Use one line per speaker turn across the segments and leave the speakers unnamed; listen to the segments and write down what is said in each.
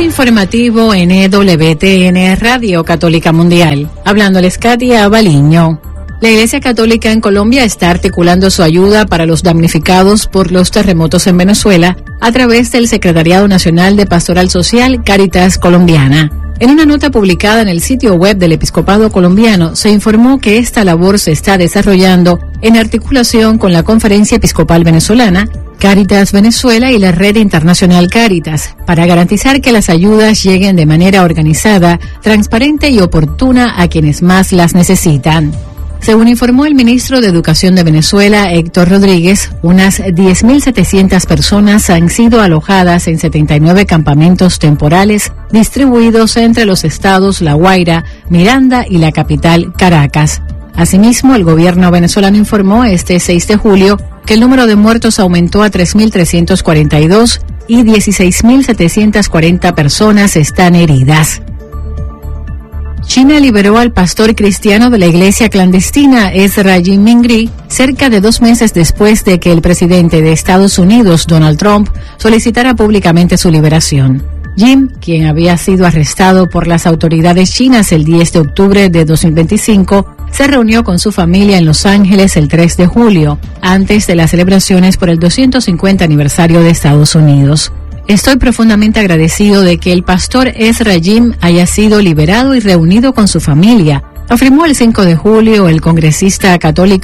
informativo NWTN Radio Católica Mundial. Hablándoles Katia Baliño. La Iglesia Católica en Colombia está articulando su ayuda para los damnificados por los terremotos en Venezuela a través del Secretariado Nacional de Pastoral Social Cáritas Colombiana. En una nota publicada en el sitio web del Episcopado Colombiano, se informó que esta labor se está desarrollando en articulación con la Conferencia Episcopal Venezolana, Cáritas Venezuela y la Red Internacional Cáritas, para garantizar que las ayudas lleguen de manera organizada, transparente y oportuna a quienes más las necesitan. Según informó el ministro de Educación de Venezuela, Héctor Rodríguez, unas 10.700 personas han sido alojadas en 79 campamentos temporales distribuidos entre los estados La Guaira, Miranda y la capital, Caracas. Asimismo, el gobierno venezolano informó este 6 de julio que el número de muertos aumentó a 3.342 y 16.740 personas están heridas. China liberó al pastor cristiano de la iglesia clandestina Ezra Jim Mingri cerca de 2 meses después de que el presidente de Estados Unidos, Donald Trump, solicitara públicamente su liberación. Jim, quien había sido arrestado por las autoridades chinas el 10 de octubre de 2025, se reunió con su familia en Los Ángeles el 3 de julio, antes de las celebraciones por el 250 aniversario de Estados Unidos. Estoy profundamente agradecido de que el pastor Ezra Jim haya sido liberado y reunido con su familia, afirmó el 5 de julio el congresista católico.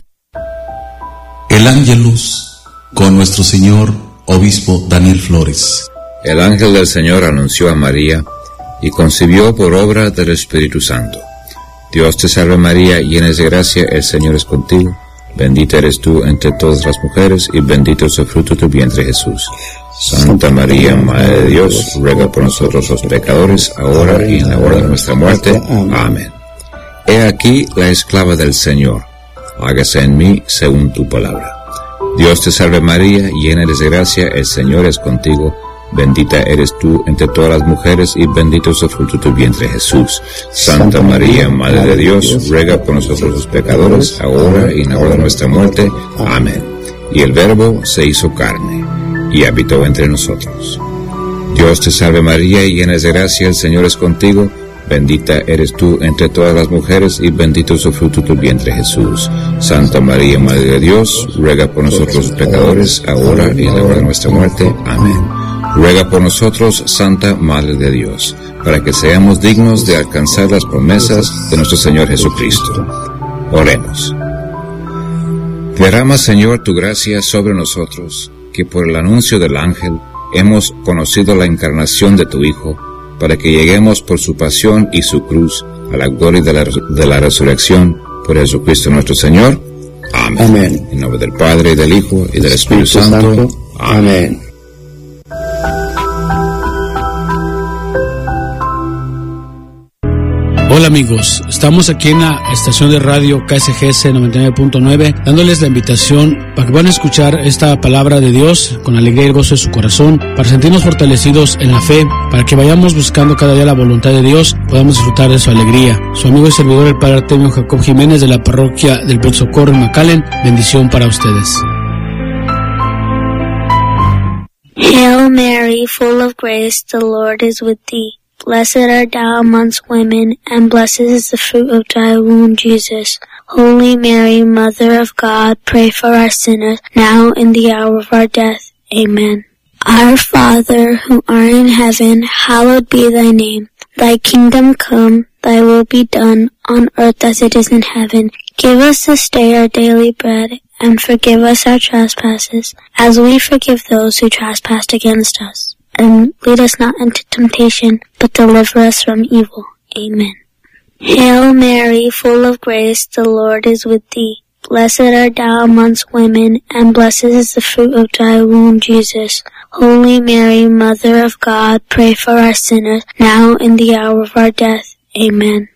El Ángelus con nuestro señor obispo Daniel Flores.
El ángel del Señor anunció a María y concibió por obra del Espíritu Santo. Dios te salve María, llena de gracia, el Señor es contigo. Bendita eres tú entre todas las mujeres y bendito es el fruto de tu vientre Jesús. Santa María, Madre de Dios, ruega por nosotros los pecadores, ahora y en la hora de nuestra muerte. Amén. He aquí la esclava del Señor. Hágase en mí según tu palabra. Dios te salve María, llena eres de gracia, el Señor es contigo. Bendita eres tú entre todas las mujeres y bendito es el fruto de tu vientre Jesús. Santa María, Madre de Dios, ruega por nosotros los pecadores, ahora y en la hora de nuestra muerte. Amén. Y el Verbo se hizo carne y habitó entre nosotros. Dios te salve María, llena de gracia, el Señor es contigo. Bendita eres tú entre todas las mujeres y bendito es el fruto de tu vientre Jesús. Santa María, Madre de Dios, ruega por nosotros los pecadores, ahora y en la hora de nuestra muerte. Amén. Ruega por nosotros, Santa Madre de Dios, para que seamos dignos de alcanzar las promesas de nuestro Señor Jesucristo. Oremos. Derrama, Señor, tu gracia sobre nosotros, que por el anuncio del ángel hemos conocido la encarnación de tu Hijo, para que lleguemos por su pasión y su cruz a la gloria de la resurrección por Jesucristo nuestro Señor. Amén. Amén. En nombre del Padre, y del Hijo, y del Espíritu Santo. Amén.
Hola amigos, estamos aquí en la estación de radio KSGS 99.9 dándoles la invitación para que puedan escuchar esta palabra de Dios con alegría y gozo de su corazón, para sentirnos fortalecidos en la fe, para que vayamos buscando cada día la voluntad de Dios, podamos disfrutar de su alegría. Su amigo y servidor el Padre Artemio Jacob Jiménez de la parroquia del Buen Socorro en McAllen, bendición para ustedes.
Hail Mary, full of grace, the Lord is with thee. Blessed art thou amongst women, and blessed is the fruit of thy womb, Jesus. Holy Mary, Mother of God, pray for us sinners, now and the hour of our death. Amen. Our Father, who art in heaven, hallowed be thy name. Thy kingdom come, thy will be done, on earth as it is in heaven. Give us this day our daily bread, and forgive us our trespasses, as we forgive those who trespass against us. And lead us not into temptation, but deliver us from evil. Amen. Hail Mary, full of grace, the Lord is with thee. Blessed art thou amongst women, and blessed is the fruit of thy womb, Jesus. Holy Mary, Mother of God, pray for us sinners, now and the hour of our death. Amen.